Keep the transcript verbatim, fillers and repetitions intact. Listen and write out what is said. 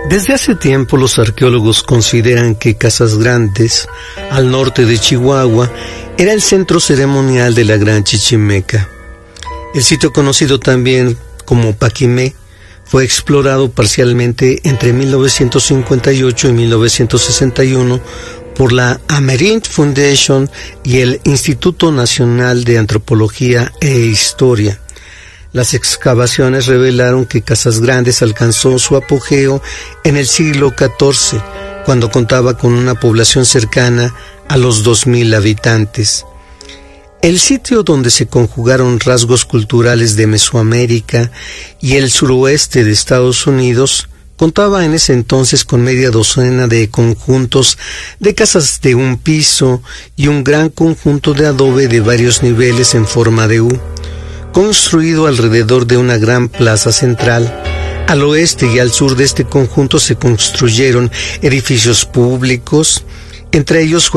Desde hace tiempo los arqueólogos consideran que Casas Grandes, al norte de Chihuahua, era el centro ceremonial de la Gran Chichimeca. El sitio, conocido también como Paquimé, fue explorado parcialmente entre mil novecientos cincuenta y ocho y mil novecientos sesenta y uno por la Amerind Foundation y el Instituto Nacional de Antropología e Historia. Las excavaciones revelaron que Casas Grandes alcanzó su apogeo en el siglo catorce, cuando contaba con una población cercana a los dos mil habitantes. El sitio donde se conjugaron rasgos culturales de Mesoamérica y el suroeste de Estados Unidos contaba en ese entonces con media docena de conjuntos de casas de un piso y un gran conjunto de adobe de varios niveles en forma de U, construido alrededor de una gran plaza central. Al oeste y al sur de este conjunto se construyeron edificios públicos, entre ellos